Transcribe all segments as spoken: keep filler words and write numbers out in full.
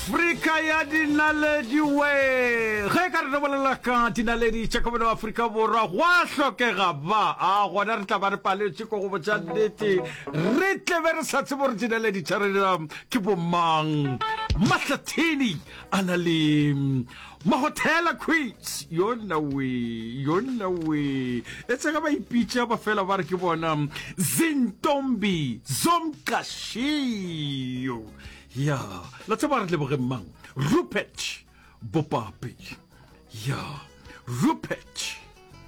Afrika ya dinaledi we ge ka re bolela ka dinaledi tša ka bona Afrika borwa wa hlokega ba a gona re tla ba re paletše ko go botša nnete re tlebe re sa tsebo re dinaledi tša rena ke bomang Mahlathini a na le mahotela quiz yona we yona we e tsega ba ipitša ba fela ba re ke bona Zintombi Zomkashiyo ya la tseba re leboge mang Rupert Bopapi ya Rupert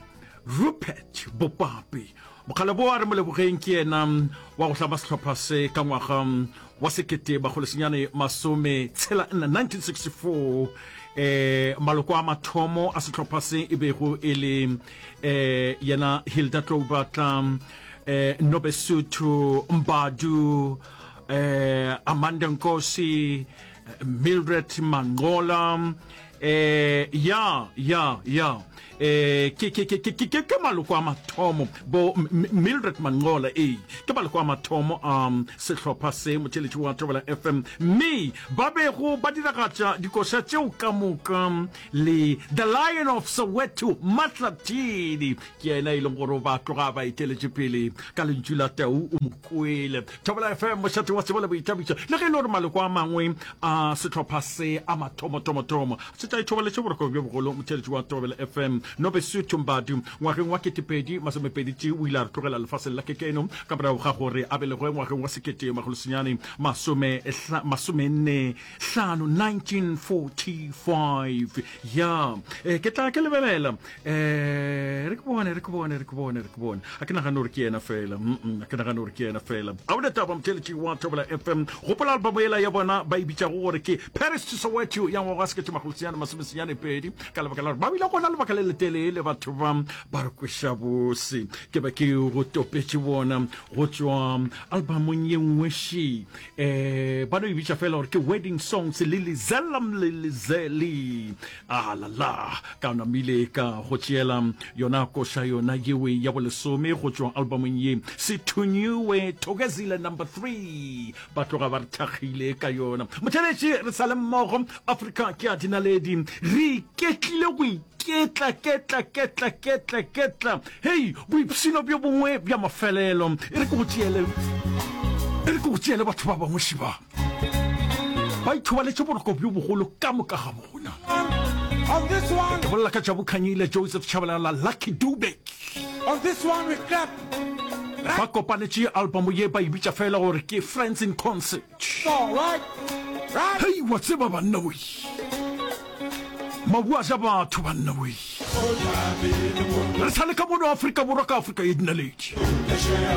Rupert Bopapi mokgala bo a re mo lebogeng ke ena wa go hlaba sehlopha se ka ngwaga wa sekete ba go lesenyane masome tshela nna nineteen sixty-four eh maloko a mathomo a sehlopha se e bego e le eh yena Hilda Tloubatla eh Nobesuthu Mbadu eh Amanda Nkosi Mildred Mangola eh ya ya ya eh ke ke ke ke ke maloko a mathomo bo Mildred Mangola eh ke maloko a mathomo um sehlopha se motšheletši wa Thobela F M me ba bego ba diragatša dikoša tšeo ka moka le the Lion of Soweto Mahlathini ke ena e leng gore ba tloga ba iteletše pele ka lentšu la tau o mokwele Thobela F M mošate wa tsebo le boithabišo le ge e le gore maloko a mangwe a sehlopha se a mathomo tomo tomo se tša ithobaletše boroko bjo bogolo motšheletši wa Thobela F M Nobesuthu Mbadu ngwageng wa ketepedi masomepedi o ile a re tlogela lefatseng la kekeno ka morago ga gore a belegwe ngwageng wa sekete magolosenyane masome masomenne hlano nineteen forty-five ya eh ke tla ke lebelela eh re ke bone re ke bone re ke bone re ke bone a ke nagana gore ke ena fela mm a ke nagana gore ke ena fela a bona taba motšheletši wa Thobela F M gopola album ela ya bona ba ibitša go gore ke Paris to Soweto ya ngwaga wa sekete magolosenyane masomesenyane pedi ka lebaka la ba bile gona lebaka le telele batho ba ba re kweša bose ke ba ke go topetše bona go tšwa albumong ye nngwe shi eh ba no e bitša fela gore ke wedding songs le Lizelam le Lizeli ah la la ka ona mile ka go tšeela yona koša yona yewe ya bo lesome go tšwa albumong ye Sithunyiwe Thokozile number three ba tloga ba re thagile ka yona motšheletši re sa le mmogo Afrika ke a dinaledi re ketlile go ketla ketla ketla ketla ketla hey boipsino bjo bongwe bja mafelelo e re go tšeele e re go tšeele batho ba bangwe shiba ba ithobaletše boroko bjo bogolo ka moka ga bona On this one, ke bolela ka tša Bokhanyile Joseph Chabalala Lucky Dube on this one we clap. ba kopanetše album ye ba ibitša fela gore ke Friends in Concert All right, right. hey wa tseba banna we mabua ja batho banna we re sa le ka mono Afrika borwa ka Afrika e dinaledi